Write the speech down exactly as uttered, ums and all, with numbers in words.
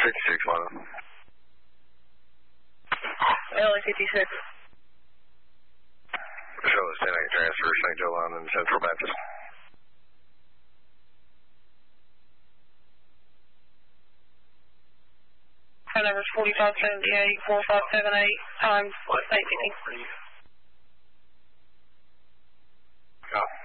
fifty-six, Lana. L A fifty-six. Show the ten eight transfer, Saint Joe line in Central Baptist. Phone number is forty-five seventy-eight, four five seven eight, times eight fifty. Yeah.